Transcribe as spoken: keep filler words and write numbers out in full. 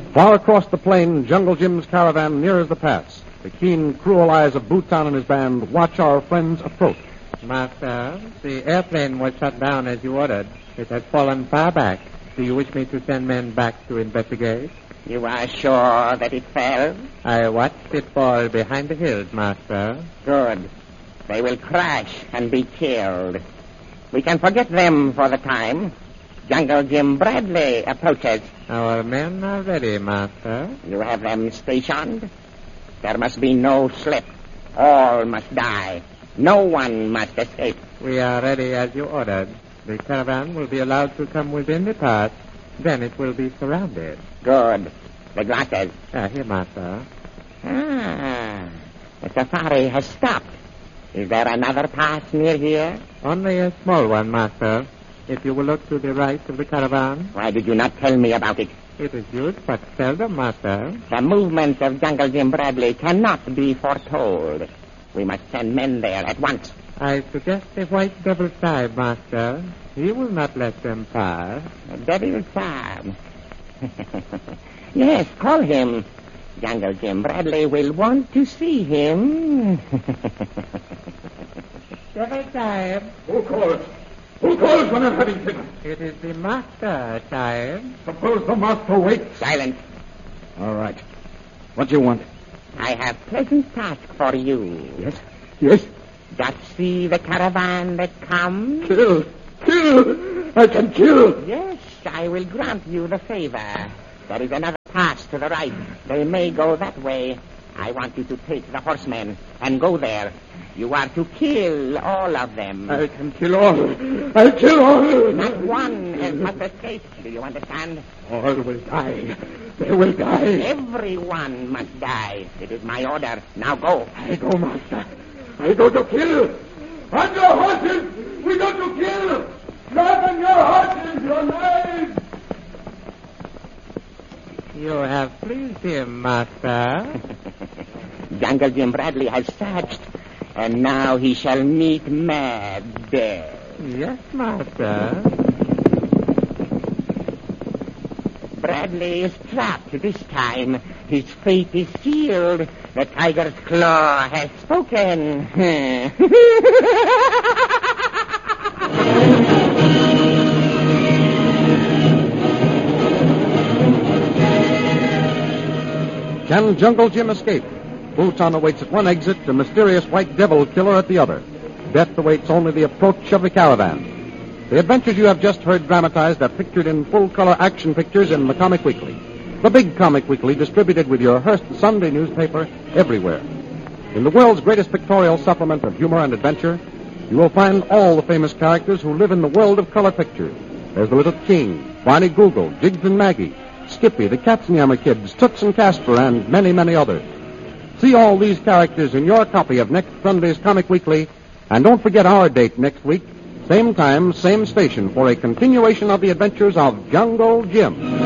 Far across the plain, Jungle Jim's caravan nears the pass. The keen, cruel eyes of Bhutan and his band watch our friends approach. Master, the airplane was shut down as you ordered. It has fallen far back. Do you wish me to send men back to investigate? You are sure that it fell? I watched it fall behind the hills, Master. Good. They will crash and be killed. We can forget them for the time. Jungle Jim Bradley approaches. Our men are ready, Master. You have them stationed? There must be no slip. All must die. No one must escape. We are ready as you ordered. The caravan will be allowed to come within the pass. Then it will be surrounded. Good. The glasses. Ah, here, Master. Ah, the safari has stopped. Is there another pass near here? Only a small one, Master. If you will look to the right of the caravan. Why did you not tell me about it? It is used but seldom, Master. The movements of Jungle Jim Bradley cannot be foretold. We must send men there at once. I suggest a white devil tribe, Master. He will not let them pass. A devil tribe. Yes, call him. Jungle Jim Bradley will want to see him. Devil tribe. Who calls? Who calls when I'm having dinner? It is the Master, tribe. Suppose the master waits. Silence. All right. What do you want? I have pleasant task for you. Yes? Yes? Just see the caravan that comes? Kill! Kill! I can kill! Yes, I will grant you the favor. There is another pass to the right. They may go that way. I want you to take the horsemen and go there. You are to kill all of them. I can kill all. I'll kill all. Not one must escape. Do you understand? All will die. They will die. Everyone must die. It is my order. Now go. I go, master. I go to kill. On your horses! We go to kill! Sharpen your horses, your knives! You have pleased him, Master. Jungle Jim Bradley has searched, and now he shall meet mad death. Yes, Master. Bradley is trapped this time. His fate is sealed. The tiger's claw has spoken. Can Jungle Jim escape? Bhutan awaits at one exit, the mysterious white devil killer at the other. Death awaits only the approach of the caravan. The adventures you have just heard dramatized are pictured in full-color action pictures in the Comic Weekly. The big Comic Weekly distributed with your Hearst Sunday newspaper everywhere. In the world's greatest pictorial supplement of humor and adventure, you will find all the famous characters who live in the world of color pictures. There's the Little King, Barney Google, Jiggs and Maggie, Skippy, the Katzenjammer Kids, Toots and Casper, and many, many others. See all these characters in your copy of next Sunday's Comic Weekly, and don't forget our date next week, same time, same station, for a continuation of the adventures of Jungle Jim.